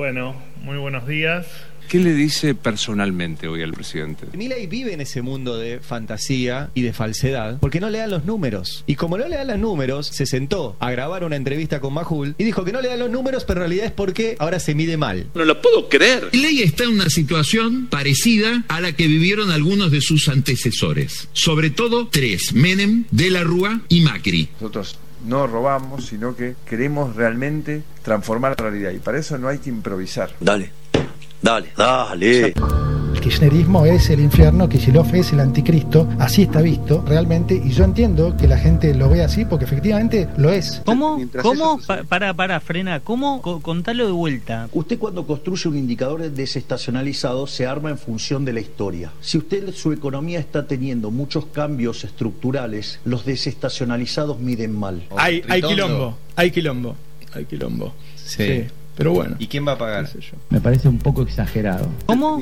Bueno, muy buenos días. ¿Qué le dice personalmente hoy al presidente? Milei vive en ese mundo de fantasía y de falsedad porque no le dan los números. Y como no le dan los números, se sentó a grabar una entrevista con Majul y dijo que no le dan los números, pero en realidad es porque ahora se mide mal. No lo puedo creer. Milei está en una situación parecida a la que vivieron algunos de sus antecesores. Sobre todo tres: Menem, De la Rúa y Macri. Nosotros no robamos, sino que queremos realmente transformar la realidad. Y para eso no hay que improvisar. Dale. El kirchnerismo es el infierno, Kicillof es el anticristo, así está visto realmente, y yo entiendo que la gente lo ve así porque efectivamente lo es. ¿Cómo? Frena. ¿Cómo? Contalo de vuelta. Usted cuando construye un indicador desestacionalizado se arma en función de la historia. Si usted, su economía está teniendo muchos cambios estructurales, los desestacionalizados miden mal. Hay quilombo. Sí. Pero bueno. ¿Y quién va a pagar? Me parece un poco exagerado. ¿Cómo?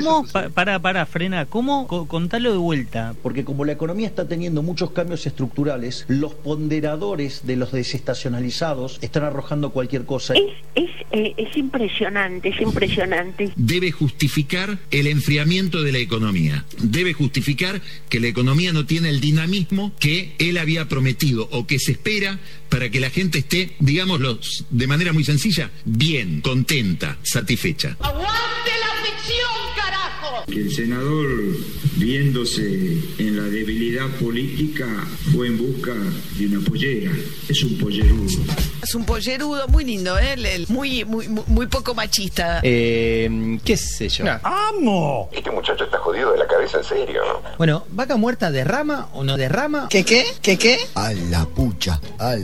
Frena. ¿Cómo? Contalo de vuelta. Porque como la economía está teniendo muchos cambios estructurales, los ponderadores de los desestacionalizados están arrojando cualquier cosa. Es impresionante. Debe justificar el enfriamiento de la economía. Debe justificar que la economía no tiene el dinamismo que él había prometido o que se espera para que la gente esté, digámoslo de manera muy sencilla, bien, contenta, satisfecha. ¡Aguante la ficción, carajo! Que el senador, viéndose en la debilidad política, fue en busca de una pollera. Es un pollerudo. Es un pollerudo muy lindo, muy poco machista. ¿Qué sé yo? No. ¡Amo! Este muchacho está jodido de la cabeza, en serio, ¿no? Bueno, ¿vaca muerta derrama o no derrama? ¿Qué? A la pucha.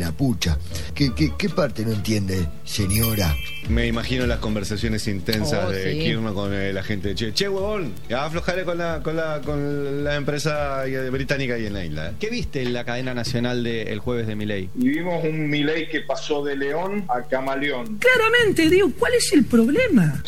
¿Qué parte no entiende, señora? Me imagino las conversaciones intensas de Kirchner con la gente. Che, huevón, aflojaré con la empresa británica ahí en la isla. ¿Qué viste en la cadena nacional del jueves de Milei? Y vimos un Milei que pasó de león a camaleón. Claramente, digo, ¿cuál es el problema?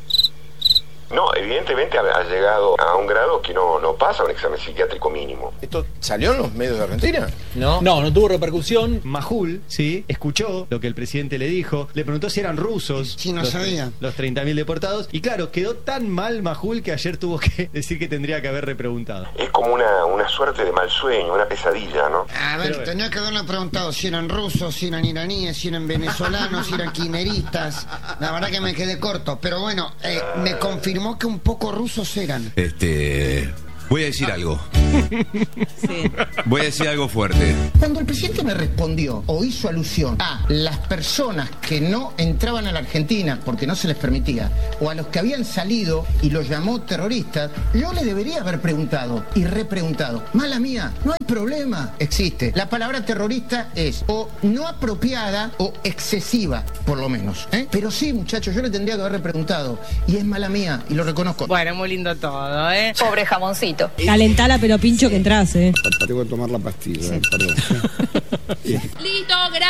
No, evidentemente ha llegado a un grado que no pasa un examen psiquiátrico mínimo. ¿Esto salió en los medios de Argentina? No tuvo repercusión. Majul, sí, escuchó lo que el presidente le dijo, le preguntó si eran rusos. Sí, no sabía. Los 30.000 deportados. Y claro, quedó tan mal Majul que ayer tuvo que decir que tendría que haber repreguntado. Es como una suerte de mal sueño, una pesadilla, ¿no? A ver, tenía que haberle preguntado si eran rusos, si eran iraníes, si eran venezolanos, si eran quimeristas. La verdad que me quedé corto, pero bueno, me confirmó que un poco rusos eran. Voy a decir algo. Sí. Voy a decir algo fuerte. Cuando el presidente me respondió o hizo alusión a las personas que no entraban a la Argentina porque no se les permitía, o a los que habían salido y los llamó terroristas, yo le debería haber preguntado y repreguntado. Mala mía, no hay problema. Existe. La palabra terrorista es o no apropiada o excesiva, por lo menos. Pero sí, muchachos, yo le tendría que haber repreguntado. Y es mala mía, y lo reconozco. Bueno, muy lindo todo, Pobre jamoncito. Calentala, pero pincho que entras, Tengo que tomar la pastilla, sí. Perdón. Listo, gracias.